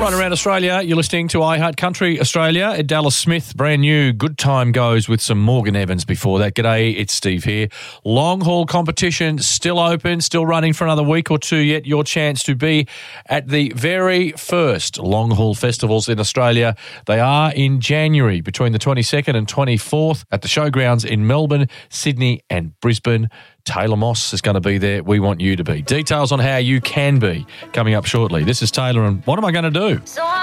Right around Australia, you're listening to iHeart Country Australia. Dallas Smith, brand new Good Time Goes with some Morgan Evans before that. G'day, it's Steve here. Long haul competition still open, still running for another week or two yet. Your chance to be at the very first long haul festivals in Australia. They are in January between the 22nd and 24th at the showgrounds in Melbourne, Sydney and Brisbane. Taylor Moss is going to be there. We want you to be. Details on how you can be coming up shortly. This is Taylor and What Am I Going to Do?